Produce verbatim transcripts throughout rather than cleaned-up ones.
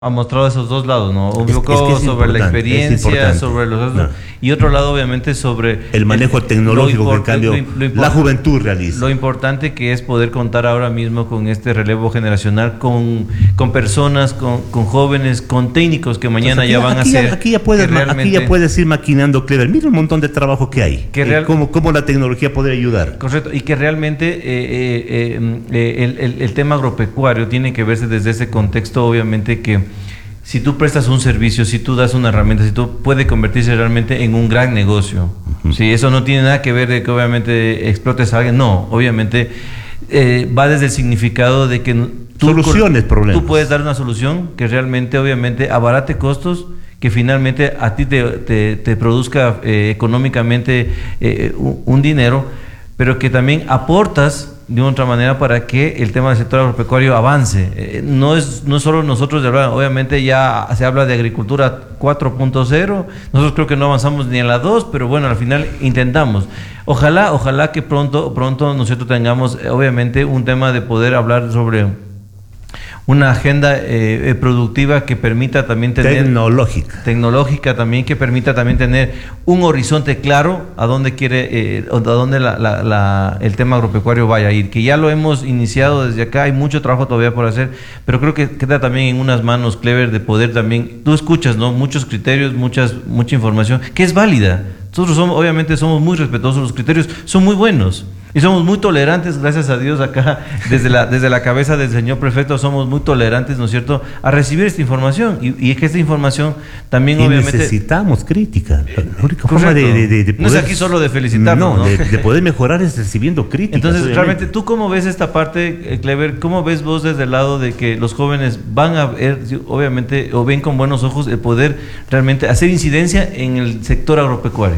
Ha mostrado esos dos lados, ¿no? Un Es- poco es que es sobre la importante, es experiencia, importante. sobre los... No. Y otro lado, obviamente, sobre... El manejo el- tecnológico lo que en import- cambio lo im- lo import- la juventud realiza. Lo importante que es poder contar ahora mismo con este relevo generacional, con, con personas, con, con jóvenes, con técnicos que mañana Entonces, ya aquí- van aquí a ya- ser... Aquí ya, puedes, que ma- aquí ya realmente- puedes ir maquinando, Clever. Mira un montón de trabajo que hay. Que Eh, real- cómo, cómo la tecnología puede ayudar. Correcto, y que realmente eh, eh, eh, eh, el, el- el tema agropecuario tiene que verse desde ese contexto, obviamente, que si tú prestas un servicio, si tú das una herramienta, si tú puede convertirse realmente en un gran negocio. Ujú. Si eso no tiene nada que ver de que obviamente explotes a alguien, no, obviamente eh, va desde el significado de que tú, Soluciones, problemas. tú puedes dar una solución que realmente, obviamente, abarate costos, que finalmente a ti te, te, te produzca eh, económicamente eh, un, un dinero, pero que también aportas de otra manera para que el tema del sector agropecuario avance. Eh, no es no es solo nosotros de hablar, obviamente ya se habla de agricultura cuatro punto cero, nosotros creo que no avanzamos ni en la dos, pero bueno, al final intentamos. Ojalá, ojalá que pronto, pronto nosotros tengamos eh, obviamente un tema de poder hablar sobre una agenda eh, eh, productiva que permita también tener... Tecnológica. tecnológica también, que permita también tener un horizonte claro a dónde quiere, eh, a dónde la, la, la, el tema agropecuario vaya a ir, que ya lo hemos iniciado desde acá, hay mucho trabajo todavía por hacer, pero creo que queda también en unas manos, Clever, de poder también, tú escuchas, ¿no? Muchos criterios, muchas, mucha información, que es válida. Nosotros somos, obviamente somos muy respetuosos, los criterios son muy buenos. Y somos muy tolerantes, gracias a Dios, acá, desde la, desde la cabeza del señor prefecto, somos muy tolerantes, ¿no es cierto?, a recibir esta información. Y, y es que esta información también, Y obviamente... necesitamos crítica. La única Correcto. forma de, de, de- de No es poder- aquí solo de felicitarnos, ¿no? de, de poder mejorar es recibiendo críticas. Entonces, obviamente. realmente, ¿tú cómo ves esta parte, eh, Clever? ¿Cómo ves vos desde el lado de que los jóvenes van a ver, obviamente, o ven con buenos ojos el poder realmente hacer incidencia en el sector agropecuario?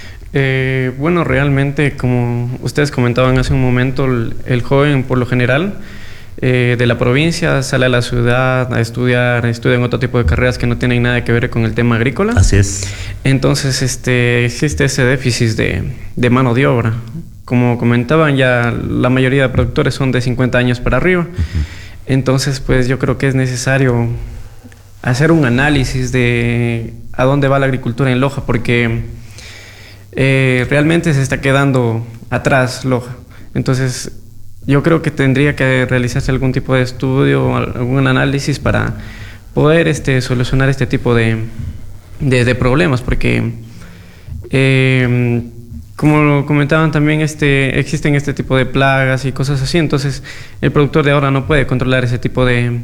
Eh, bueno, realmente, como ustedes comentaban hace un momento, el, el joven por lo general eh, de la provincia sale a la ciudad a estudiar, estudian otro tipo de carreras que no tienen nada que ver con el tema agrícola. Así es. Entonces, este, existe ese déficit de, de mano de obra. Como comentaban, ya la mayoría de productores son de cincuenta años para arriba. Uh-huh. Entonces, pues yo creo que es necesario hacer un análisis de a dónde va la agricultura en Loja, porque Eh, realmente se está quedando atrás Loja. Entonces yo creo que tendría que realizarse algún tipo de estudio, algún análisis para poder este, solucionar este tipo de, de, de problemas, porque eh, como comentaban también, este, existen este tipo de plagas y cosas así. Entonces el productor de ahora no puede controlar ese tipo de,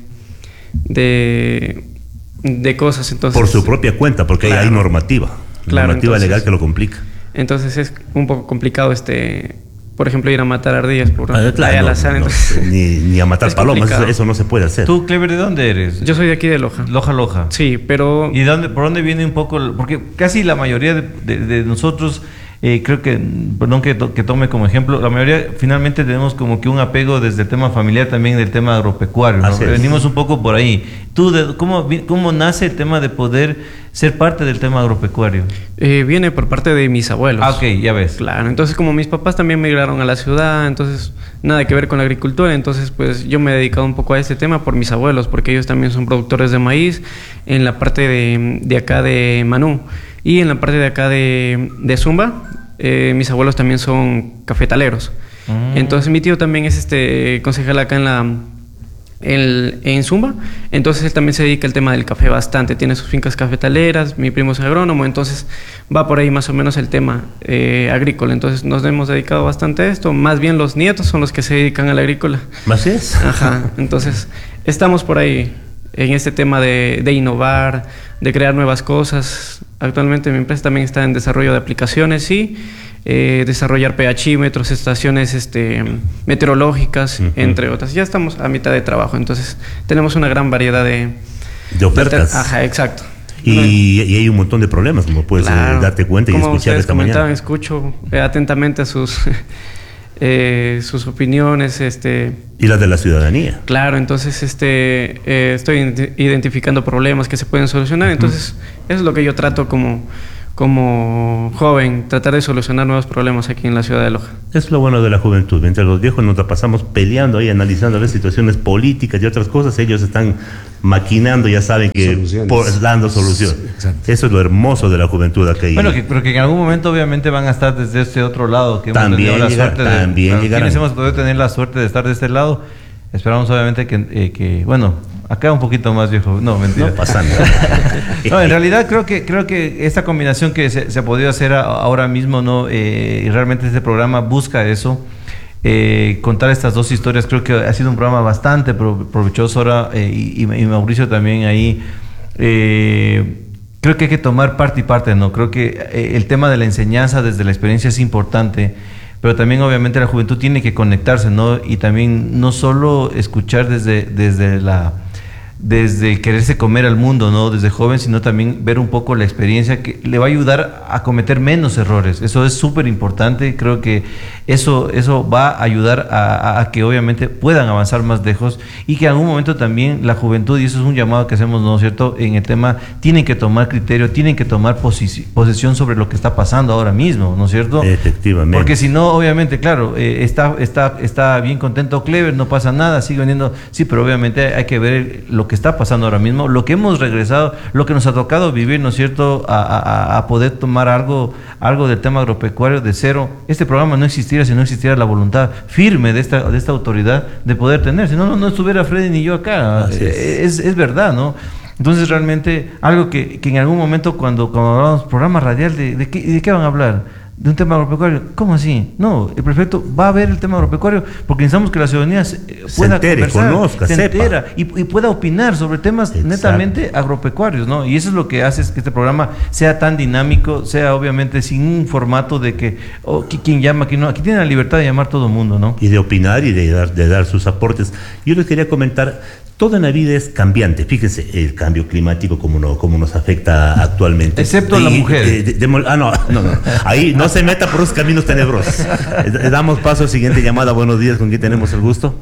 de, de cosas. Entonces, por su propia cuenta, porque claro, hay normativa, claro, normativa entonces, legal que lo complica. Entonces es un poco complicado, este, por ejemplo, ir a matar ardillas por ah, claro, al no, azar. no, Entonces, ni, ni a matar palomas, eso, eso no se puede hacer. ¿Tú, Clever, de dónde eres? Yo soy de aquí de Loja. Loja, Loja. Sí, pero... ¿Y de dónde, por dónde viene un poco? Porque casi la mayoría de, de, de nosotros... Eh, creo que, perdón que, to, que tome como ejemplo, la mayoría finalmente tenemos como que un apego desde el tema familiar también del tema agropecuario, ¿no? Venimos un poco por ahí. ¿Tú de, cómo, cómo nace el tema de poder ser parte del tema agropecuario? Eh, viene por parte de mis abuelos. Ah, ok, ya ves. Claro, entonces como mis papás también migraron a la ciudad, entonces nada que ver con la agricultura, entonces pues yo me he dedicado un poco a este tema por mis abuelos, porque ellos también son productores de maíz en la parte de, de acá de Manú. Y en la parte de acá de, de Zumba, eh, mis abuelos también son cafetaleros. Mm. Entonces mi tío también es este concejal acá en la en, en Zumba. Entonces él también se dedica al tema del café bastante. Tiene sus fincas cafetaleras, mi primo es agrónomo, entonces va por ahí más o menos el tema eh, agrícola. Entonces nos hemos dedicado bastante a esto. Más bien los nietos son los que se dedican a la agrícola. ¿Más es? Ajá, entonces estamos por ahí en este tema de, de innovar, de crear nuevas cosas. Actualmente mi empresa también está en desarrollo de aplicaciones y eh, desarrollar pHímetros, estaciones este, meteorológicas, uh-huh. entre otras. Ya estamos a mitad de trabajo, entonces tenemos una gran variedad de, de ofertas. De, ajá, exacto. Y, y hay un montón de problemas, como puedes claro. eh, darte cuenta y como escuchar esta mañana. Escucho eh, atentamente sus... Eh, sus opiniones, este y las de la ciudadanía. Claro, entonces este eh, estoy identificando problemas que se pueden solucionar. Entonces uh-huh. eso es lo que yo trato como como joven, tratar de solucionar nuevos problemas aquí en la ciudad de Loja. Es lo bueno de la juventud. Mientras los viejos nos la pasamos peleando ahí, analizando las situaciones políticas y otras cosas, ellos están maquinando, ya saben que por, dando solución. Sí, eso es lo hermoso de la juventud aquí. Bueno, que, pero que en algún momento obviamente van a estar desde este otro lado. Que hemos también la llegar, suerte también de, llegarán. Quienes hemos podido tener la suerte de estar de este lado, esperamos obviamente que, eh, que bueno, acá un poquito más viejo, no, mentira. No pasa nada. No, en realidad creo que creo que esta combinación que se, se ha podido hacer a, ahora mismo, no, eh, y realmente este programa busca eso, eh, contar estas dos historias. Creo que ha sido un programa bastante pro, provechoso ahora, eh, y, y Mauricio también ahí. Eh, creo que hay que tomar parte y parte, no. Creo que eh, el tema de la enseñanza desde la experiencia es importante. Pero también obviamente la juventud tiene que conectarse, ¿no? Y también no solo escuchar desde, desde la desde quererse comer al mundo, ¿no? Desde joven, sino también ver un poco la experiencia que le va a ayudar a cometer menos errores. Eso es súper importante. Creo que eso, eso va a ayudar a, a, a que obviamente puedan avanzar más lejos y que en algún momento también la juventud, y eso es un llamado que hacemos, ¿no es cierto?, en el tema, tienen que tomar criterio, tienen que tomar posi- posesión sobre lo que está pasando ahora mismo, ¿no es cierto? Efectivamente. Porque si no, obviamente, claro, eh, está, está, está bien contento Clever, no pasa nada, sigue vendiendo, sí, pero obviamente hay que ver lo que está pasando ahora mismo, lo que hemos regresado, lo que nos ha tocado vivir, ¿no es cierto?, a, a, a poder tomar algo, algo del tema agropecuario de cero. Este programa no existiera si no existiera la voluntad firme de esta, de esta autoridad de poder tener, si no, no, no estuviera Freddy ni yo acá. Es. Es, es verdad, ¿no? Entonces realmente algo que, que en algún momento cuando, cuando hablamos programa radial, ¿de, de, qué, ¿de qué van a hablar? De un tema agropecuario. ¿Cómo así? No, el prefecto va a ver el tema agropecuario porque necesitamos que la ciudadanía se, pueda se entere, conversar, conozca, se sepa. entera y, y pueda opinar sobre temas Exacto. netamente agropecuarios, ¿no? Y eso es lo que hace es que este programa sea tan dinámico, sea obviamente sin un formato de que oh, quién llama, quién no. Aquí tiene la libertad de llamar todo el mundo, ¿no? Y de opinar y de dar, de dar sus aportes. Yo les quería comentar, toda la vida es cambiante. Fíjense, el cambio climático como, no, como nos afecta actualmente. Excepto y, la mujer. De, de, de, ah, no, no, no. Ahí no se meta por esos caminos tenebrosos. Damos paso a la siguiente llamada. Buenos días, ¿con quién tenemos el gusto?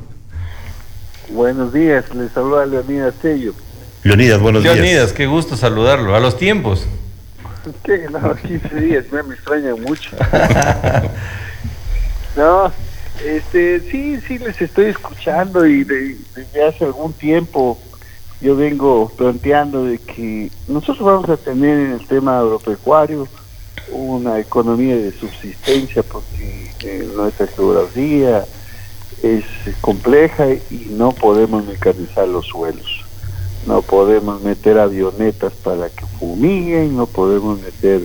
Buenos días, les saluda Leonidas Tello. Leonidas, buenos Leonidas, días. Leonidas, qué gusto saludarlo. A los tiempos. ¿Qué? No, quince días, me, me extrañan mucho. No, este, sí, sí les estoy escuchando y de, desde hace algún tiempo yo vengo planteando de que nosotros vamos a tener en el tema agropecuario una economía de subsistencia porque eh, nuestra geografía es compleja y no podemos mecanizar los suelos, no podemos meter avionetas para que fumiguen, no podemos meter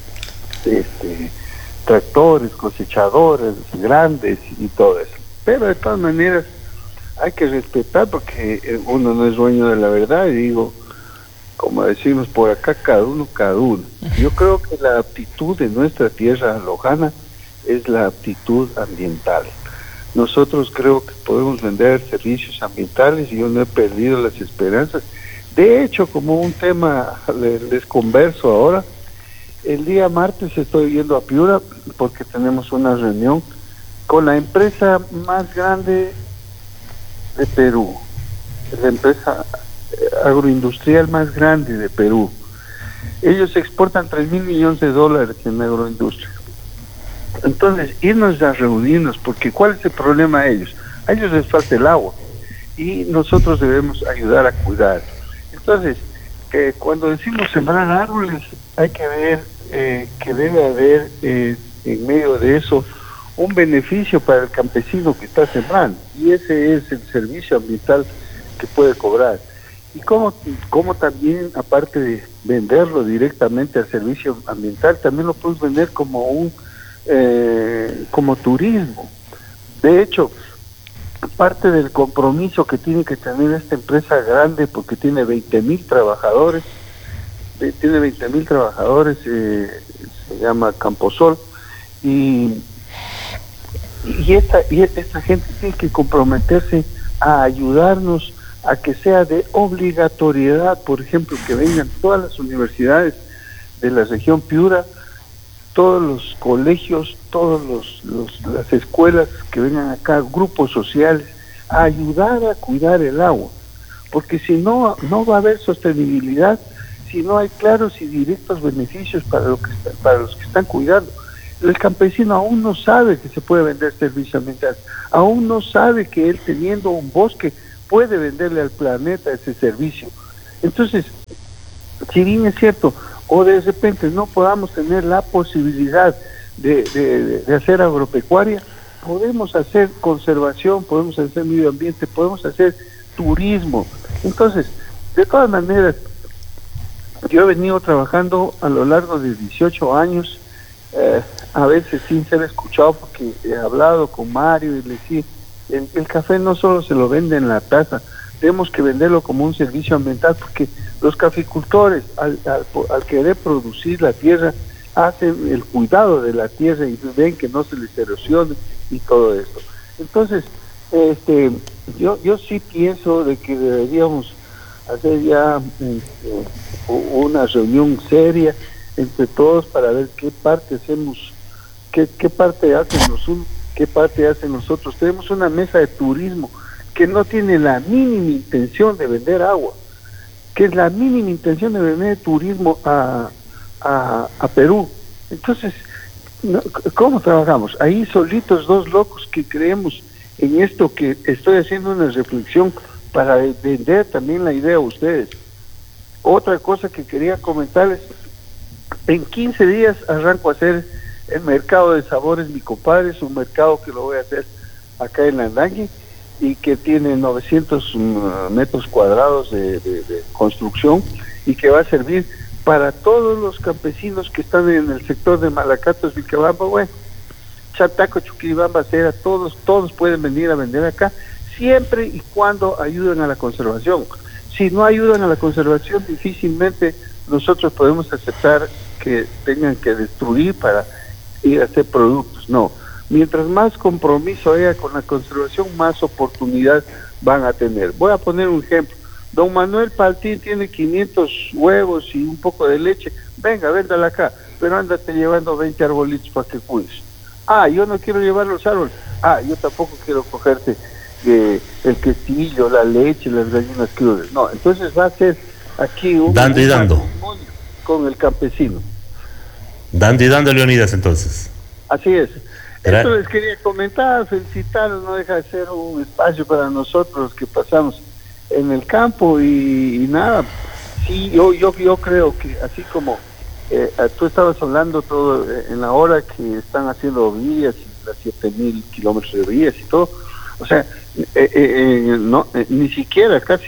este tractores, cosechadoras grandes y todo eso, pero de todas maneras hay que respetar porque uno no es dueño de la verdad y digo, como decimos por acá, cada uno, cada uno. Yo creo que la aptitud de nuestra tierra lojana es la aptitud ambiental. Nosotros creo que podemos vender servicios ambientales y yo no he perdido las esperanzas. De hecho, como un tema les converso ahora, el día martes estoy yendo a Piura porque tenemos una reunión con la empresa más grande de Perú, la empresa agroindustrial más grande de Perú. Ellos exportan tres mil millones de dólares en agroindustria. Entonces, irnos a reunirnos, porque ¿cuál es el problema a ellos? A ellos les falta el agua y nosotros debemos ayudar a cuidar. Entonces, que cuando decimos sembrar árboles, hay que ver eh, que debe haber eh, en medio de eso un beneficio para el campesino que está sembrando, y ese es el servicio ambiental que puede cobrar. Y como, como también, aparte de venderlo directamente al servicio ambiental, también lo puedes vender como un eh, como turismo. De hecho, parte del compromiso que tiene que tener esta empresa grande, porque tiene veinte mil trabajadores, eh, tiene veinte mil trabajadores, eh, se llama Camposol, y y esta, y esta gente tiene que comprometerse a ayudarnos a que sea de obligatoriedad, por ejemplo, que vengan todas las universidades de la región Piura, todos los colegios, todas los, los, las escuelas que vengan acá, grupos sociales, a ayudar a cuidar el agua, porque si no, no va a haber sostenibilidad si no hay claros y directos beneficios para, lo que está, para los que están cuidando. El campesino aún no sabe que se puede vender servicio ambiental, aún no sabe que él, teniendo un bosque, puede venderle al planeta ese servicio. Entonces, si bien es cierto, o de repente no podamos tener la posibilidad de, de, de hacer agropecuaria, podemos hacer conservación, podemos hacer medio ambiente, podemos hacer turismo. Entonces, de todas maneras, yo he venido trabajando a lo largo de dieciocho años, eh, a veces sin ser escuchado, porque he hablado con Mario y le decía, el, el café no solo se lo vende en la taza, tenemos que venderlo como un servicio ambiental, porque los caficultores, al, al, al querer producir la tierra, hacen el cuidado de la tierra y ven que no se les erosione y todo esto. Entonces, este, yo, yo sí pienso de que deberíamos hacer ya eh, una reunión seria entre todos para ver qué parte hacemos, qué, qué parte hacen los unos, qué parte hacen los otros. Tenemos una mesa de turismo que no tiene la mínima intención de vender agua, que es la mínima intención de vender turismo a, a, a Perú. Entonces, no, ¿cómo trabajamos? Ahí solitos dos locos que creemos en esto, que estoy haciendo una reflexión para vender también la idea a ustedes. Otra cosa que quería comentarles, en quince días arranco a hacer el mercado de sabores Mi Compadre, es un mercado que lo voy a hacer acá en Landangui y que tiene novecientos metros cuadrados de, de, de construcción y que va a servir para todos los campesinos que están en el sector de Malacatos, Vilcabamba, bueno, Chataco, Chuquibamba, Cera, todos, todos pueden venir a vender acá, siempre y cuando ayuden a la conservación. Si no ayudan a la conservación, difícilmente nosotros podemos aceptar que tengan que destruir para ir a hacer productos. No, mientras más compromiso haya con la conservación, más oportunidad van a tener. Voy a poner un ejemplo. Don Manuel Paltín tiene quinientos huevos y un poco de leche. Venga, véndala acá, pero ándate llevando veinte arbolitos para que cuides. Ah, yo no quiero llevar los árboles. Ah, yo tampoco quiero cogerte eh, el quesillo, la leche, las gallinas crudas. No, entonces va a ser aquí un dando y dando con el campesino. Dando y dando, Leonidas, entonces. Así es. Era... Esto les quería comentar, felicitarlos, no deja de ser un espacio para nosotros que pasamos en el campo y, y nada, sí, yo, yo, yo creo que así como eh, tú estabas hablando todo eh, en la hora que están haciendo vías, las siete mil kilómetros de vías y todo, o sea, eh, eh, eh, no, eh, ni siquiera casi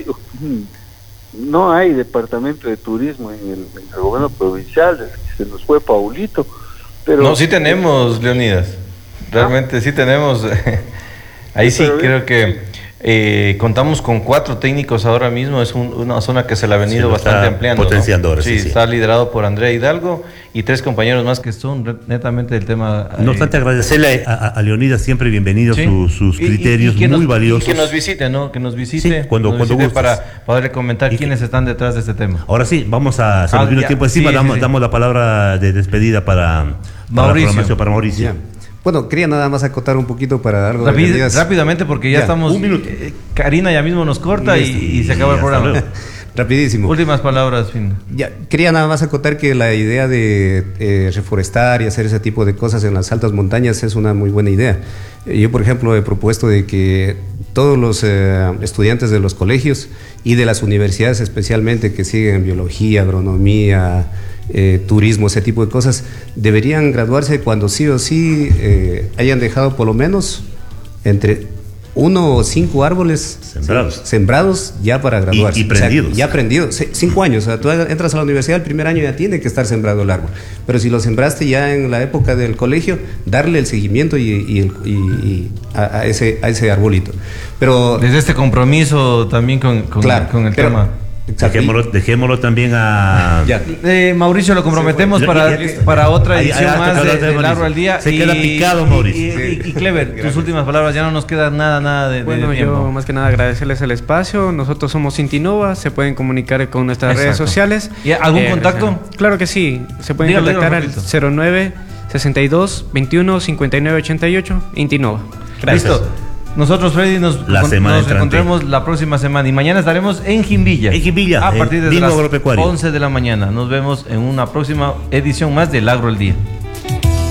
no hay departamento de turismo en el, en el gobierno provincial, desde que se nos fue Paulito, pero... No, sí tenemos, Leonidas, realmente ¿Ah? sí tenemos, ahí sí, sí creo que... Eh, contamos con cuatro técnicos ahora mismo, es un, una zona que se la ha venido sí, bastante ampliando. Potenciando, ¿no? ahora, sí, sí, sí. Está liderado por Andrea Hidalgo y tres compañeros más que son netamente del tema. No obstante, eh, agradecerle a, a, a Leonidas, siempre bienvenido, ¿sí? su, sus criterios y, y, y muy nos, valiosos. Y que nos visite, ¿no? Que nos visite, sí, cuando, nos cuando visite para poderle comentar y quiénes que, están detrás de este tema. Ahora sí, vamos a. Se nos ah, vino el tiempo encima, sí, damos, sí, sí. damos la palabra de despedida para Mauricio. Para, para Mauricio. Yeah. Bueno, quería nada más acotar un poquito para algo Rapid, de rápidamente porque ya, ya estamos... Un minuto. Eh, Karina ya mismo nos corta y, y, y se acaba el programa. Rapidísimo. Últimas palabras, fin. Ya, quería nada más acotar que la idea de eh, reforestar y hacer ese tipo de cosas en las altas montañas es una muy buena idea. Yo, por ejemplo, he propuesto de que todos los eh, estudiantes de los colegios y de las universidades especialmente que siguen biología, agronomía, eh, turismo, ese tipo de cosas, deberían graduarse cuando sí o sí eh, hayan dejado por lo menos entre uno o cinco árboles sembrados, ¿sí? sembrados ya para graduarse. Y, y prendidos. O sea, ya prendidos. Cinco años. O sea, tú entras a la universidad, el primer año ya tiene que estar sembrado el árbol. Pero si lo sembraste ya en la época del colegio, darle el seguimiento y, y, el, y, y a, a, ese, a ese arbolito. Pero desde este compromiso también con, con, claro, con el pero, tema. Dejémoslo, dejémoslo también a... Ya. Eh, Mauricio, lo comprometemos sí, bueno. para, ya, ya, para otra edición ahí, ahí, más de, de, del Árbol al Día. Se y, queda picado, Mauricio. Y, y, y, y Clever, Gracias. tus últimas palabras, ya no nos queda nada, nada de, bueno, de tiempo. Bueno, yo más que nada agradecerles el espacio. Nosotros somos Intinova, se pueden comunicar con nuestras Exacto. redes sociales. ¿Y algún eh, contacto? Claro que sí, se pueden dígalo, contactar dígalo, al cero nueve, sesenta y dos, veintiuno, cincuenta y nueve, ochenta y ocho, Intinova. Gracias. Listo. Nosotros, Freddy, nos, la con, semana nos encontramos la próxima semana y mañana estaremos en Jimbilla. En Jimbilla, a partir de Bingo las Agropecuario. once de la mañana. Nos vemos en una próxima edición más del Agro el Día.